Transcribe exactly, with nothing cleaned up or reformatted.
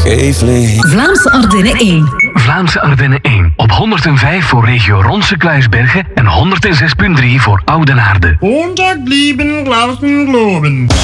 Geef licht. Vlaamse Ardennen één. Vlaamse Ardennen één. Op honderd vijf voor regio Ronse-Kluisbergen en honderd zes komma drie voor Oudenaarde. Montag blieben Glauben globen.